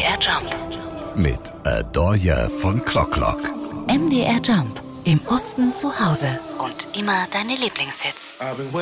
MDR Jump. Mit Adorja von Clock. MDR Jump. Im Osten zu Hause. Und immer deine Lieblingshits.